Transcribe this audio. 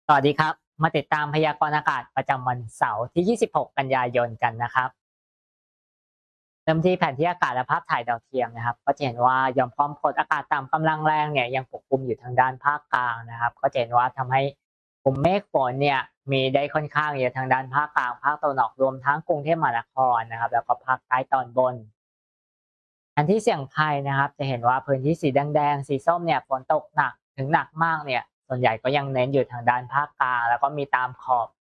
สวัสดีครับมาติดตามพยากรณ์อากาศประจำวันเสาร์ที่ 26 กันยายนกันนะครับเริ่มที่แผนที่อากาศและภาพถ่ายดาวเทียมนะครับก็จะเห็นว่าหย่อมความกดอากาศต่ำกำลังแรงเนี่ยยังปกคลุมอยู่ทางด้านภาคกลางนะครับก็จะเห็นว่าทำให้กลุ่มเมฆฝนเนี่ยมีได้ค่อนข้างเยอะทางด้านภาคกลางภาคตะวันออกรวมทั้งกรุงเทพมหานครนะครับแล้วก็ภาคใต้ตอนบน อันที่เสี่ยงภัยนะครับจะเห็นว่าพื้นที่สีแดงๆสีส้มเนี่ยฝนตกหนักถึงหนักมากเนี่ยส่วนใหญ่ก็ยังเน้นอยู่ทางด้านภาคกลางแล้วก็มีตามขอบ